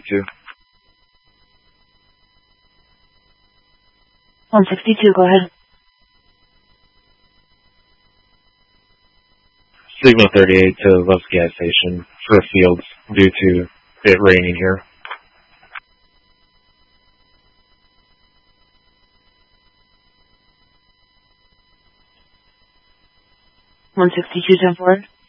Two. 162, go ahead. Signal 38 to Love's gas station for Fields due to it raining here. 162, 10 forward.